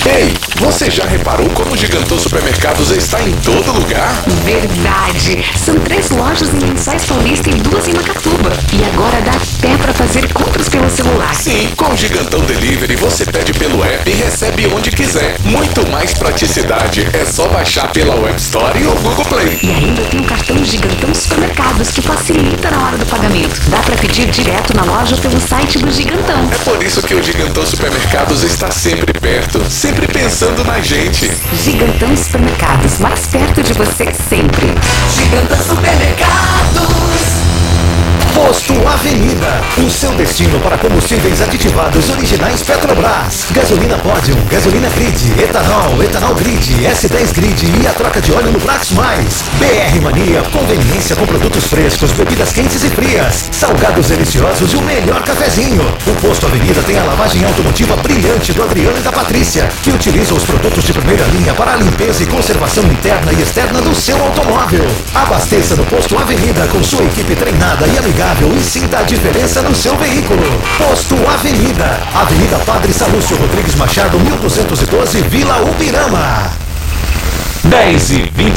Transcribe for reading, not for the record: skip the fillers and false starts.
Ei, você já reparou como o Gigantão Supermercados está em todo lugar? Verdade! São 3 lojas em Lençóis Paulista e 2 em Macatuba. E agora dá até pra fazer compras pelo celular. Sim, com o Gigantão Delivery você pede pelo app e recebe onde quiser. Muito mais praticidade. É só baixar pela Web Store ou Google Play. E ainda tem o cartão Gigantão Supermercados, que facilita na hora do pagamento. Dá pra pedir direto na loja ou pelo site do Gigantão. É por isso que o Gigantão Supermercados está sempre perto, sempre pensando na gente. Gigantão Supermercados, mais perto de você sempre. Gigantão Supermercados. Posto Avenida, o seu destino para combustíveis aditivados originais Petrobras. Gasolina Podium, gasolina Grid, etanol Grid, S10 Grid e a troca de óleo no Prax Mais. BR Mania, conveniência com produtos frescos, bebidas quentes e frias, salgados deliciosos e o melhor cafezinho. O Posto Avenida tem a lavagem automotiva brilhante do Adriano e da Patrícia, que utilizam os produtos de primeira linha para a limpeza e conservação interna e externa do seu automóvel. Abasteça no Posto Avenida com sua equipe treinada e amigável e sinta a diferença no seu veículo. Posto Avenida, Avenida Padre Salúcio Rodrigues Machado, 1212, Vila Ubirama. 10:20.